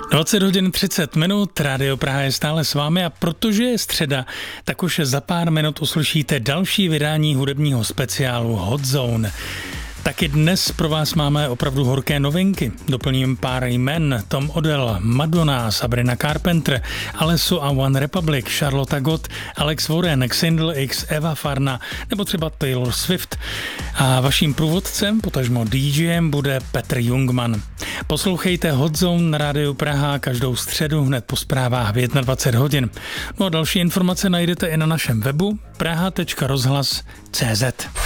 20 hodin 30 minut, Rádio Praha je stále s vámi a protože je středa, tak už za pár minut uslyšíte další vydání hudebního speciálu Hot Zone. Taky dnes pro vás máme opravdu horké novinky. Doplním pár jmen: Tom Odell, Madonna, Sabrina Carpenter, Alesso a One Republic, Charlotte Gott, Alex Warren, Xindl X, Eva Farna nebo třeba Taylor Swift. A vaším průvodcem, potažmo DJem, bude Petr Jungmann. Poslouchejte Hot Zone na Rádiu Praha každou středu hned po zprávách v 21 hodin. No a další informace najdete i na našem webu praha.rozhlas.cz.